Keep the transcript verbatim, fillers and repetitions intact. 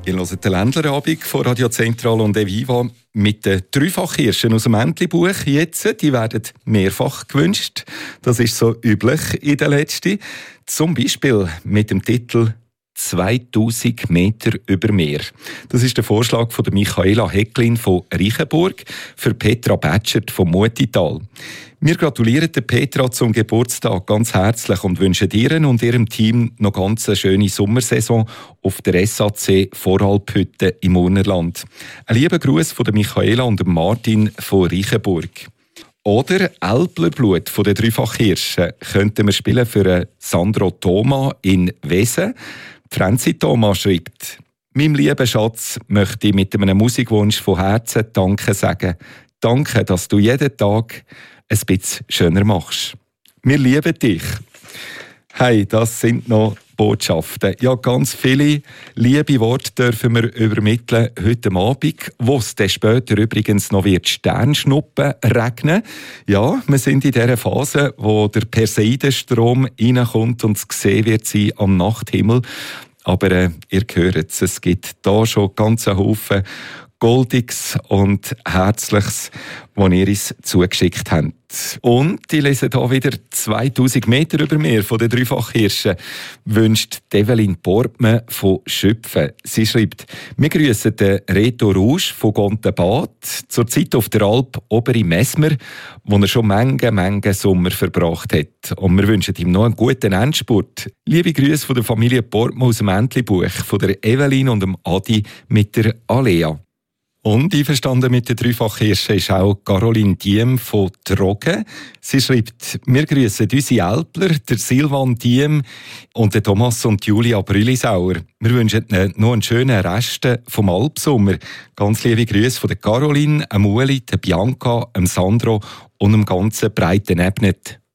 Ihr hört den Ländlerabend von Radio Zentral und Eviva mit den Dreifachhirschen aus dem Entlebuch. Jetzt, die werden mehrfach gewünscht. Das ist so üblich in der letzten. Zum Beispiel mit dem Titel zweitausend Meter über Meer. Das ist der Vorschlag von Michaela Hecklin von Reichenburg für Petra Batschert vom Mutital. Wir gratulieren der Petra zum Geburtstag ganz herzlich und wünschen ihr und ihrem Team noch ganz eine schöne Sommersaison auf der S A C Voralphütte im Urnerland. Ein lieber Gruß von der Michaela und dem Martin von Reichenburg. Oder Älplerblut von den Dreifachhirschen könnten wir spielen für Sandro Thoma in Wesen. Franzi Thoma schreibt: Meinem lieben Schatz möchte ich mit einem Musikwunsch von Herzen Danke sagen. Danke, dass du jeden Tag ein bisschen schöner machst. Wir lieben dich. Hey, das sind noch Botschaften. Ja, ganz viele liebe Worte dürfen wir übermitteln heute Abend, wo es dann später übrigens noch wird Sternschnuppen regnen. Ja, wir sind in dieser Phase, wo der Perseidenstrom reinkommt und es gesehen wird sein am Nachthimmel. Aber äh, ihr hört es, es gibt da schon ganz einen Haufen Goldiges und Herzliches, das ihr uns zugeschickt habt. Und ich lese hier wieder zweitausend Meter über Meer von den Dreifachhirschen, wünscht Evelyn Portmann von Schöpfen. Sie schreibt: Wir grüssen den Reto Rouge von Gontenbad, zurzeit auf der Alp Obere Messmer, wo er schon Menge, Menge Sommer verbracht hat. Und wir wünschen ihm noch einen guten Endspurt. Liebe Grüße von der Familie Portmann aus dem Entlebuch, von der Evelyn und dem Adi mit der Alea. Und einverstanden mit den Dreifachhirschen ist auch Caroline Diem von Trogen. Sie schreibt: Wir grüssen unsere Älpler, der Silvan Diem und den Thomas und Julia Brülisauer. Wir wünschen ihnen noch einen schönen Rest vom Alpsommer. Ganz liebe Grüße von der Caroline, dem Ueli, der Bianca, dem Sandro und dem ganzen breiten Ebnet.